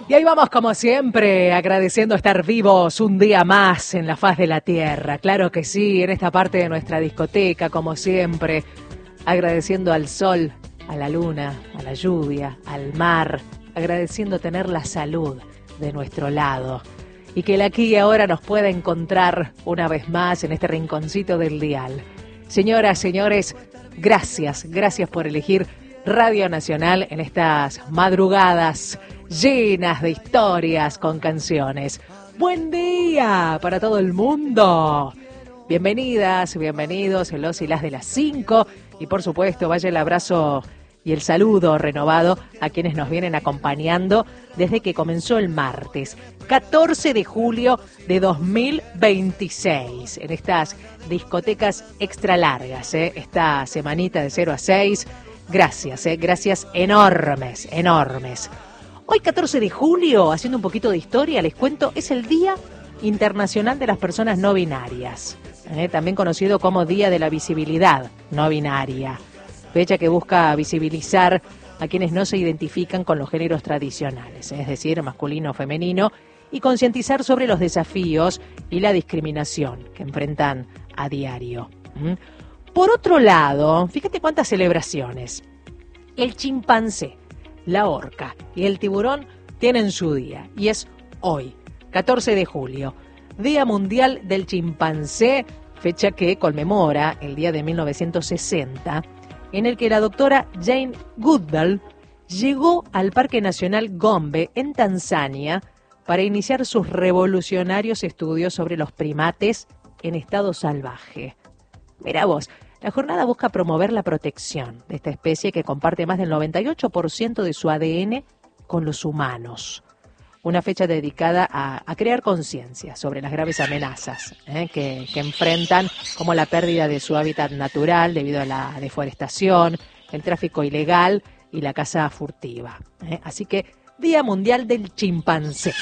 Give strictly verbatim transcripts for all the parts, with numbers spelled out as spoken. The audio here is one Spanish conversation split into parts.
Y ahí vamos como siempre, agradeciendo estar vivos un día más en la faz de la tierra. Claro que sí, en esta parte de nuestra discoteca, como siempre, agradeciendo al sol, a la luna, a la lluvia, al mar, agradeciendo tener la salud de nuestro lado. Y que el aquí y ahora nos pueda encontrar una vez más en este rinconcito del dial. Señoras, señores, gracias, gracias por elegir Radio Nacional en estas madrugadas llenas de historias con canciones. Buen día para todo el mundo. Bienvenidas, bienvenidos los y las de las cinco. Y por supuesto, vaya el abrazo y el saludo renovado a quienes nos vienen acompañando desde que comenzó el martes, catorce de julio de dos mil veintiséis, en estas discotecas extra largas, ¿eh? Esta semanita de cero a seis. Gracias, ¿eh? Gracias enormes, enormes. Hoy, catorce de julio, haciendo un poquito de historia, les cuento, es el Día Internacional de las Personas No Binarias, ¿eh? También conocido como Día de la Visibilidad No Binaria, fecha que busca visibilizar a quienes no se identifican con los géneros tradicionales, ¿eh? Es decir, masculino o femenino, y concientizar sobre los desafíos y la discriminación que enfrentan a diario. ¿Mm? Por otro lado, fíjate cuántas celebraciones. El chimpancé, la orca y el tiburón tienen su día, y es hoy, catorce de julio, Día Mundial del Chimpancé, fecha que conmemora el día de mil novecientos sesenta, en el que la doctora Jane Goodall llegó al Parque Nacional Gombe, en Tanzania, para iniciar sus revolucionarios estudios sobre los primates en estado salvaje. Mirá vos, la jornada busca promover la protección de esta especie que comparte más del noventa y ocho por ciento de su A D N con los humanos. Una fecha dedicada a, a crear conciencia sobre las graves amenazas ¿eh? que, que enfrentan, como la pérdida de su hábitat natural debido a la deforestación, el tráfico ilegal y la caza furtiva. ¿eh? Así que, Día Mundial del Chimpancé.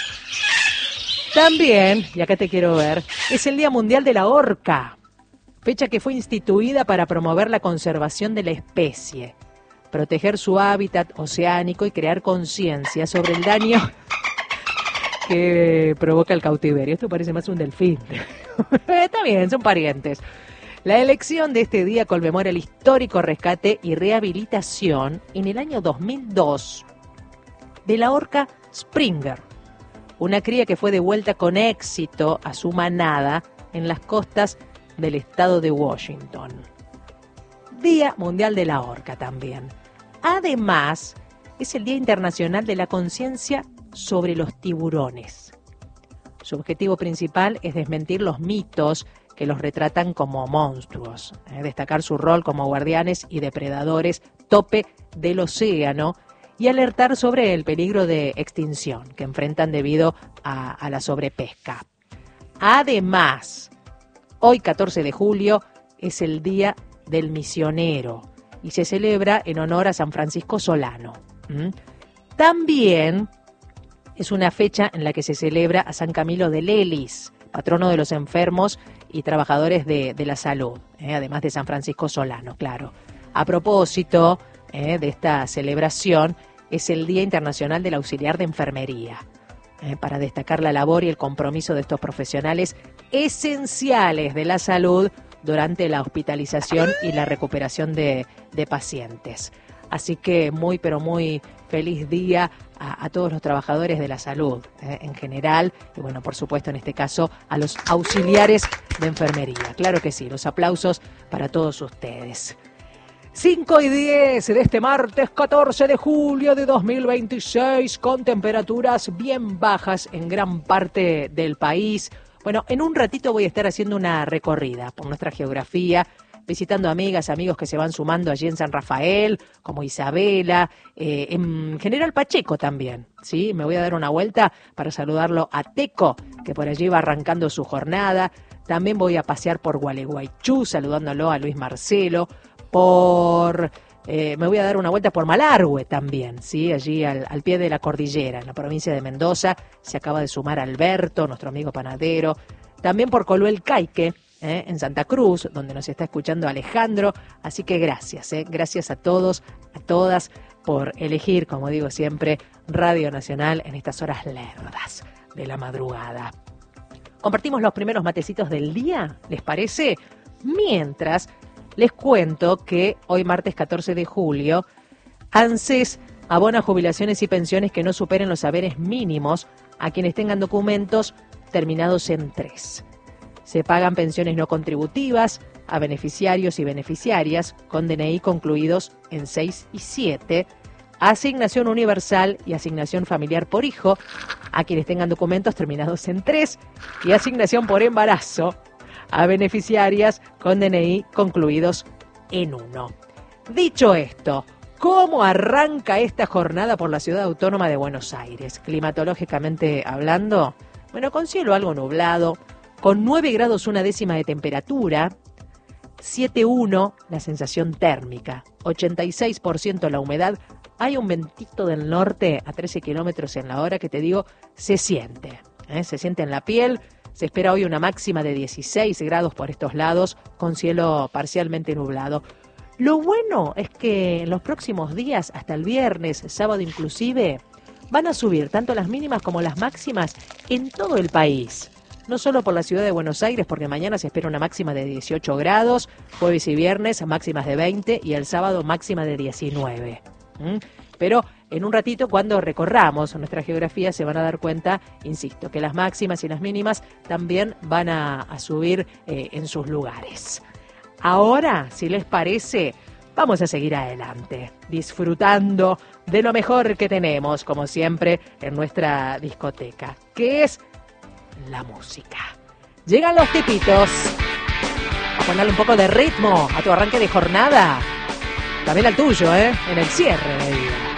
También, y acá te quiero ver, es el Día Mundial de la Orca, fecha que fue instituida para promover la conservación de la especie, proteger su hábitat oceánico y crear conciencia sobre el daño que provoca el cautiverio. Esto parece más un delfín. Está bien, son parientes. La elección de este día conmemora el histórico rescate y rehabilitación en el año dos mil dos de la orca Springer, una cría que fue devuelta con éxito a su manada en las costas del estado de Washington. Día Mundial de la Orca también. Además, es el Día Internacional de la Conciencia sobre los tiburones. Su objetivo principal es desmentir los mitos que los retratan como monstruos, ¿eh? destacar su rol como guardianes y depredadores tope del océano y alertar sobre el peligro de extinción que enfrentan debido a, a la sobrepesca. Además, hoy, catorce de julio, es el Día del Misionero y se celebra en honor a San Francisco Solano. ¿Mm? También es una fecha en la que se celebra a San Camilo de Lelis, patrono de los enfermos y trabajadores de, de la salud, ¿eh? además de San Francisco Solano, claro. A propósito ¿eh? de esta celebración, es el Día Internacional del Auxiliar de Enfermería, ¿eh? para destacar la labor y el compromiso de estos profesionales esenciales de la salud durante la hospitalización y la recuperación de, de pacientes. Así que muy, pero muy feliz día a, a todos los trabajadores de la salud eh, en general y bueno, por supuesto en este caso a los auxiliares de enfermería. Claro que sí, los aplausos para todos ustedes. cinco y diez de este martes catorce de julio de dos mil veintiséis, con temperaturas bien bajas en gran parte del país. Bueno, en un ratito voy a estar haciendo una recorrida por nuestra geografía, visitando amigas, amigos que se van sumando allí en San Rafael, como Isabela, eh, en General Pacheco también, ¿sí? Me voy a dar una vuelta para saludarlo a Teco, que por allí va arrancando su jornada. También voy a pasear por Gualeguaychú, saludándolo a Luis Marcelo, por... Eh, me voy a dar una vuelta por Malargüe también, ¿sí? Allí al, al pie de la cordillera, en la provincia de Mendoza. Se acaba de sumar Alberto, nuestro amigo panadero. También por Coluel Caique, ¿eh? en Santa Cruz, donde nos está escuchando Alejandro. Así que gracias, ¿eh? gracias a todos, a todas, por elegir, como digo siempre, Radio Nacional en estas horas lerdas de la madrugada. Compartimos los primeros matecitos del día, ¿les parece? Mientras les cuento que hoy martes catorce de julio, ANSES abona jubilaciones y pensiones que no superen los haberes mínimos a quienes tengan documentos terminados en tres. Se pagan pensiones no contributivas a beneficiarios y beneficiarias con D N I concluidos en seis y siete, asignación universal y asignación familiar por hijo a quienes tengan documentos terminados en tres y asignación por embarazo a beneficiarias con D N I concluidos en uno. Dicho esto, ¿cómo arranca esta jornada por la Ciudad Autónoma de Buenos Aires? Climatológicamente hablando, bueno, con cielo algo nublado, con nueve grados una décima de temperatura, siete coma uno la sensación térmica, ochenta y seis por ciento la humedad, hay un ventito del norte a trece kilómetros en la hora que te digo, se siente, ¿eh? se siente en la piel. Se espera hoy una máxima de dieciséis grados por estos lados, con cielo parcialmente nublado. Lo bueno es que en los próximos días, hasta el viernes, sábado inclusive, van a subir tanto las mínimas como las máximas en todo el país. No solo por la ciudad de Buenos Aires, porque mañana se espera una máxima de dieciocho grados, jueves y viernes máximas de veinte y el sábado máxima de diecinueve. ¿Mm? Pero en un ratito, cuando recorramos nuestra geografía, se van a dar cuenta, insisto, que las máximas y las mínimas también van a, a subir eh, en sus lugares. Ahora, si les parece, vamos a seguir adelante, disfrutando de lo mejor que tenemos, como siempre, en nuestra discoteca, que es la música. Llegan los tipitos a ponerle un poco de ritmo a tu arranque de jornada, también al tuyo, ¿eh? En el cierre de día.